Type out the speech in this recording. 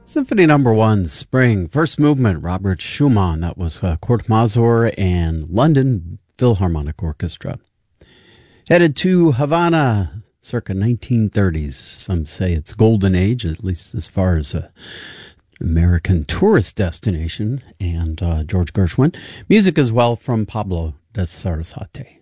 Symphony Number 1, Spring, First Movement, Robert Schumann. That was Kurt Masur and London Philharmonic Orchestra. Headed to Havana, circa 1930s. Some say it's golden age, at least as far as American tourist destination. And George Gershwin. Music as well from Pablo de Sarasate.